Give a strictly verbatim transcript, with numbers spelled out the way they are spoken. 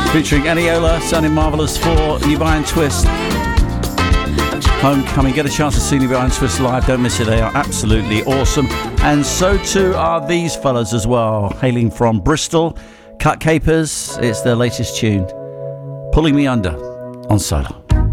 featuring Eniola, sounding marvellous for New Iron Twist. Homecoming. Get a chance to see New Iron Twist live. Don't miss it. They are absolutely awesome. And so too are these fellas as well, hailing from Bristol. Cut Capers. It's their latest tune, Pulling Me Under, on Solar.